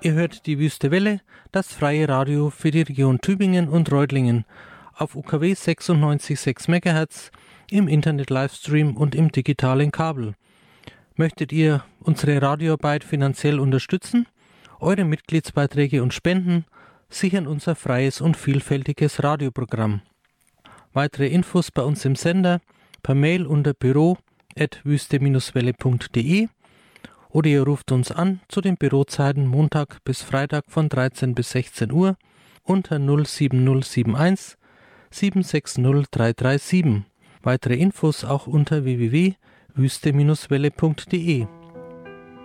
Ihr hört die Wüste Welle, das freie Radio für die Region Tübingen und Reutlingen auf UKW 96,6 MHz, im Internet-Livestream und im digitalen Kabel. Möchtet ihr unsere Radioarbeit finanziell unterstützen? Eure Mitgliedsbeiträge und Spenden sichern unser freies und vielfältiges Radioprogramm. Weitere Infos bei uns im Sender per Mail unter büro@wüste-welle.de oder ihr ruft uns an zu den Bürozeiten Montag bis Freitag von 13 bis 16 Uhr unter 07071 760 337. Weitere Infos auch unter www.wüste-welle.de.